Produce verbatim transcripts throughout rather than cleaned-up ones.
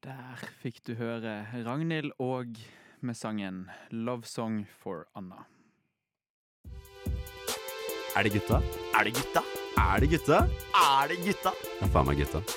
Der fikk du høre Ragnhild og med sangen Love Song for Anna. Er det gutta? Er det gutta? Er det gutta? Er det gutta? Ja, faen meg gutta.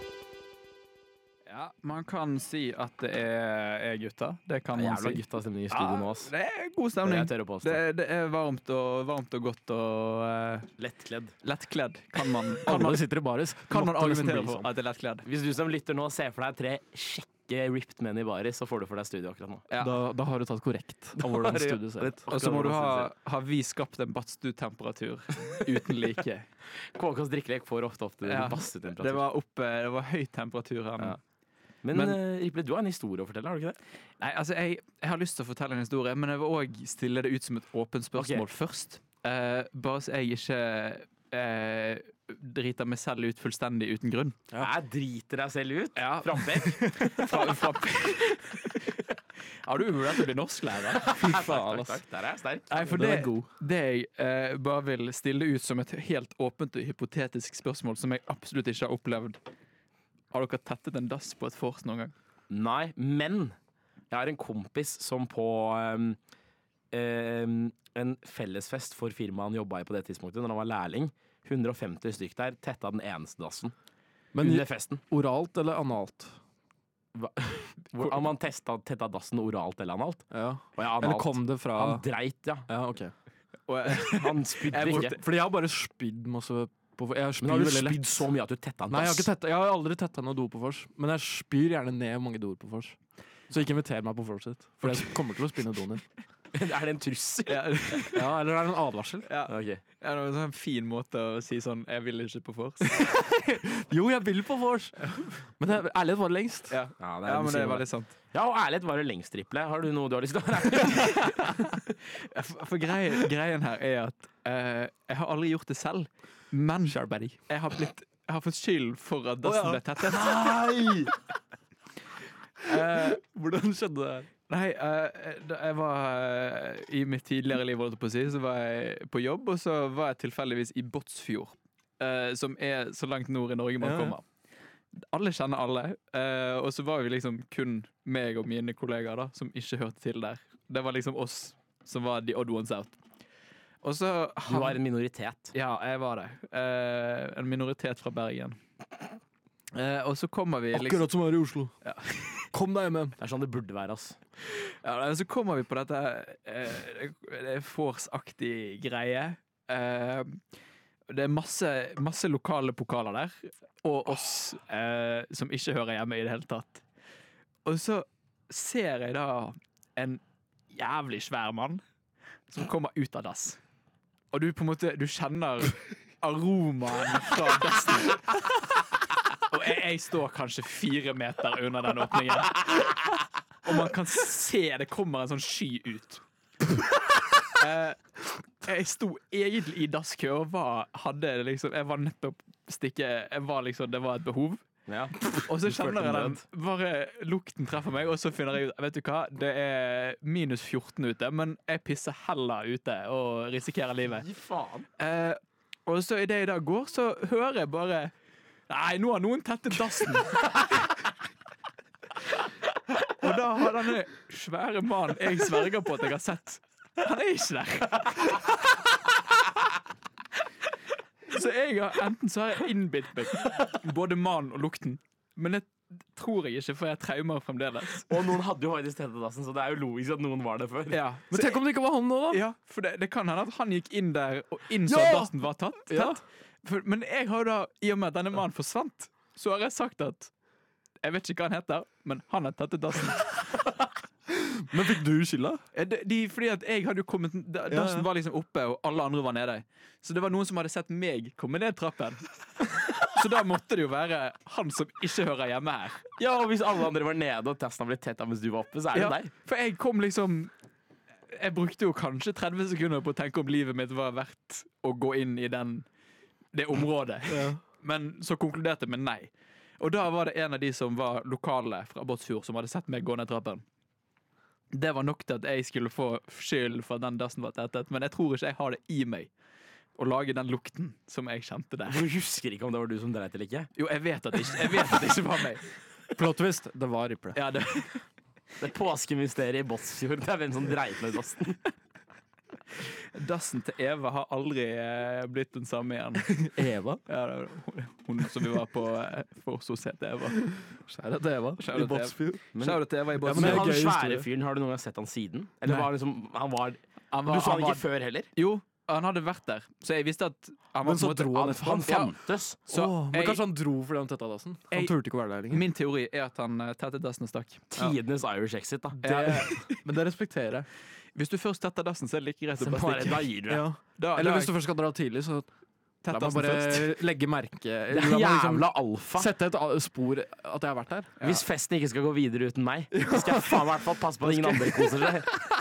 Ja, man kan si at det er, er gutta. Det kan Det er man jævla si. guttastemning i studio nå, ass. Det er god Det stemning. jeg tør å påstå. Det, det er varmt og, varmt og godt og uh, Lettkledd. lettkledd. Kan man, kan Alle man, sitter i baris. kan man Måtte nesten argumentere bli for sånn. at det er lettkledd? Hvis du som lytter nå ser for deg tre kjekke ripped menn i baris, så får du for deg studio akkurat nå. Ja. Da, da har du tatt korrekt av hvordan har du- studio ser ut. Og så må du ha, har vi skapt en badstue-temperatur uten like. K Ks drikkelek får ofte opp til Ja. bassetemperatur. Det var oppe, det var høy temperatur her nå. Ja. Men, Men- eh, Riple, du har en historie å fortelle, har du ikke det? Nei, altså jeg, jeg har lyst til å fortelle en historie, men jeg vil også stille det ut som et åpent spørsmål Ok. først. Eh, bare så jeg ikke eh, driter meg selv ut fullstendig uten grunn. Jeg driter deg selv ut. Ja. Frampek. Fra, fra, har du vurdert å bli norsklærer? Fy faen, Takk, altså. takk. Der er jeg sterk. Nei, for Den det, er god. det jeg eh, bare vil stille ut som et helt åpent og hypotetisk spørsmål som jeg absolutt ikke har opplevd. Har dere tettet en dass på et fors noen gang? Nei, men jeg har en kompis som på um, um, en fellesfest for firmaet han jobba i på det tidspunktet, når han var lærling, hundre og femti stykk der, tetta den eneste dassen Men under festen. oralt eller analt? Hvor, har man testa, tetta dassen oralt eller analt? Ja. Og ja, Eller analt. kom det fra Han dreit, ja. Ja, ok. Og, eh, Han spydde Jeg ikke. Fordi jeg har bare spydd masse på Jeg har Men spyr har du veldig spydd lett. så mye at du tetta en Nei, jeg har, dass? ikke tetta, jeg har aldri tetta noe do på vors, men jeg spyr gjerne ned mange doer på vors. Så ikke inviter meg på vorset, for jeg kommer til å spinne doen din. Er det en trussel? ja, Ja, eller er det en advarsel? ja. Ok. Ja, det var en sånn fin måte å si sånn 'jeg vil ikke på fors'. Jo, jeg vil på vors! Men det, ærlighet var det lengst. Ja, Ja, ja men det er noe. veldig sant. Ja, og ærlighet var det lengst, Riple. Har du noe du har lyst til å ha? Ja, For, for greien, greien her er at eh, jeg har aldri gjort det selv, men jeg har, blitt, jeg har fått skyld for at dassen ble tettet. Nei! Eh, Hvordan skjedde det her? Nei, eh, da jeg var eh, i mitt tidligere liv, holdt jeg på å si, så var jeg på jobb, og så var jeg tilfeldigvis i Båtsfjord, eh, som er så langt nord i Norge man Ja, ja. kommer. Alle kjenner alle, eh, og så var vi liksom kun meg og mine kollegaer da, som ikke hørte til der. Det var liksom oss som var the odd ones out. Og så Du var en minoritet. Ja, jeg var det. Eh, en minoritet fra Bergen. Eh, og så kommer vi liksom Akkurat som her i Oslo. Ja. Kom deg hjem igjen. Det er sånn det burde være, ass. Ja, nei, så kommer vi på dette eh, det er Fors-aktig greie. Eh, det er masse, masse lokale pokaler der, og oss eh, som ikke hører hjemme i det hele tatt. Og så ser jeg da en jævlig svær mann som kommer ut av dass. Og du på en måte, du kjenner aromaen fra dassen. Og jeg, jeg står kanskje fire meter under den åpningen. Og man kan se det kommer en sånn sky ut. Eh, jeg sto egentlig i dasskø og var, hadde liksom, jeg var nettopp stikke, jeg var liksom, det var et behov. Ja. Og så Du følte kjenner jeg den, nød. bare lukten treffer meg, og så finner jeg ut, vet du hva, det er minus fjorten ute, men jeg pisser heller ute og risikerer livet. Fy faen. Eh, og så i det jeg da går, så hører jeg bare nei, nå har noen tettet dassen. Og da har denne svære mannen jeg sverger på at jeg har sett, han er ikke der. Så jeg har enten så har jeg innbitt meg både mannen og lukten, men det tror jeg ikke, for jeg traumer fremdeles. Og noen hadde jo faktisk tettet dassen, så det er jo logisk at noen var det før. Ja, Men tenk om det ikke var han nå, da? ja, for det, det kan hende at han gikk inn der og innså Ja! at dassen var tatt. Ja. tatt. For, men jeg har jo da, i og med at denne mannen forsvant, så har jeg sagt at jeg vet ikke hva han heter, men han har tettet dassen. Men fikk du skylda? Eh, De, de, fordi at jeg hadde jo kommet da- Ja, Dassen ja. var liksom oppe, og alle andre var nede. Så det var noen som hadde sett meg komme ned trappen. Så da måtte det jo være han som ikke hører hjemme her. Ja, og hvis alle andre var nede og testen har blitt tetta mens du var oppe, så er det Ja, deg. for jeg kom liksom Jeg brukte jo kanskje tretti sekunder på å tenke om livet mitt var verdt å gå inn i den, det området. Men så konkluderte jeg med nei. Og da var det en av de som var lokale fra Båtsfjord, som hadde sett meg gå ned trappen. Det var nok til at jeg skulle få skyld for at den dassen var tettet, men jeg tror ikke jeg har det i meg å lage den lukten som jeg kjente der. Du husker ikke om det var du som dreit eller ikke? Jo, jeg vet at det ikke, jeg vet at det ikke var meg. Plot twist, det var Riple. Ja, det, Det er påskemysteriet i Båtsfjord. Det er hvem som dreit ned dassen. dassen til Eva har aldri eh, blitt den samme igjen. Eva? Ja, det var hun som vi var på eh, for så het Eva. Skjære til Eva. Shout out I Båtsfjord. Men, Shout out til Eva i Ja, Båtsfjord. men men det er han gøy svære historie. fyren, har du noen gang sett han siden? Eller Nei. var liksom, han var Han Du var, så han han ikke var, før heller? jo, han hadde vært der, så jeg visste at han var Men så på en måte- dro han Han, etterpå. han Ja. fantes. Så Åh, men jeg- kanskje han dro fordi han tetta dassen? Han Jeg- turte ikke å være der lenger. Min teori er at han uh, tettet dassen og stakk. Ja. Tidenes Irish exit, da. Det, men det respekterer jeg. Hvis du først tetter dassen, så er det like greit Så å bare bare, stikke. da gir du deg. Ja. Da, Eller da hvis du først skal dra tidlig, så tett la meg dassen bare først. legge merke Det la er meg liksom jævla alfa. Sette et a- spor at jeg har vært der. Ja. Hvis festen ikke skal gå videre uten meg, så skal jeg faen i hvert fall passe på at ingen andre koser seg.